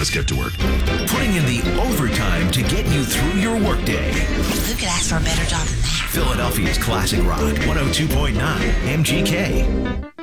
let's get to work. Putting in the overtime to get you through your workday. Who could ask for a better job than that? Philadelphia's Classic Rock 102.9 MGK.